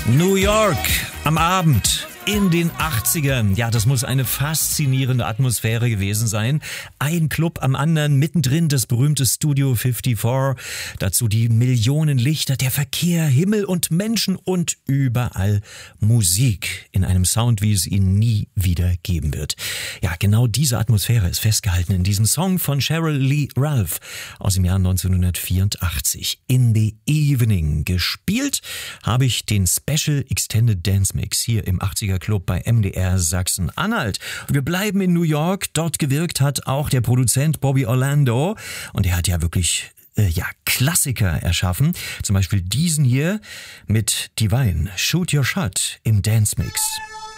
New York am Abend in den 80ern. Ja, das muss eine faszinierende Atmosphäre gewesen sein. Ein Club am anderen, mittendrin das berühmte Studio 54. Dazu die Millionen Lichter, der Verkehr, Himmel und Menschen und überall Musik in einem Sound, wie es ihn nie wieder geben wird. Ja, genau diese Atmosphäre ist festgehalten in diesem Song von Sheryl Lee Ralph aus dem Jahr 1984. In the Evening. Gespielt habe ich den Special Extended Dance Mix hier im 80er Club bei MDR Sachsen-Anhalt. Wir bleiben in New York. Dort gewirkt hat auch der Produzent Bobby Orlando. Und er hat ja wirklich Klassiker erschaffen. Zum Beispiel diesen hier mit Divine, Shoot Your Shot im Dance Mix.